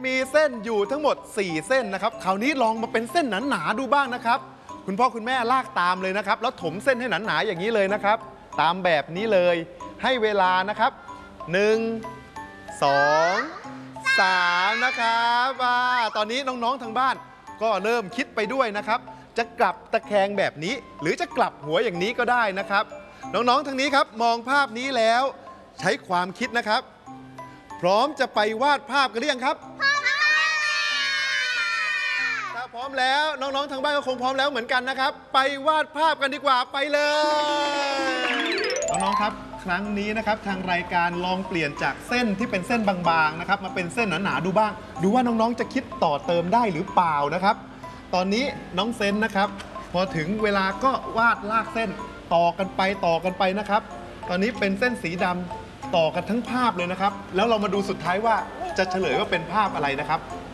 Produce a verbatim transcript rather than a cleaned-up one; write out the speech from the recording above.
มีเส้นอยู่ทั้งหมดสี่เส้นนะครับคราวนี้ลองมาเป็นเส้นหนาๆดูบ้างนะครับคุณพ่อคุณแม่ลากตามเลยนะครับแล้วถมเส้นให้หนาๆอย่างนี้เลยนะครับตามแบบนี้เลยให้เวลานะครับหนึ่ง สอง สามนะครับอ่าตอนนี้น้องๆทางบ้านก็เริ่มคิดไปด้วยนะครับจะกลับตะแคงแบบนี้หรือจะกลับหัวอย่างนี้ก็ได้นะครับน้องๆทางนี้ครับมองภาพนี้แล้วใช้ความคิดนะครับพร้อมจะไปวาดภาพกันหรือยังครับถ้าพร้อมแล้วน้องๆทางบ้านก็คงพร้อมแล้วเหมือนกันนะครับไปวาดภาพกันดีกว่าไปเลยน้องๆครับครั้งนี้นะครับทางรายการลองเปลี่ยนจากเส้นที่เป็นเส้นบางๆนะครับมาเป็นเส้นหนาๆดูบ้างดูว่าน้องๆจะคิดต่อเติมได้หรือเปล่านะครับตอนนี้น้องเซนนะครับพอถึงเวลาก็วาดลากเส้นต่อกันไปต่อกันไปนะครับตอนนี้เป็นเส้นสีดำต่อกันทั้งภาพเลยนะครับแล้วเรามาดูสุดท้ายว่าจะเฉลยว่าเป็นภาพอะไรนะครับ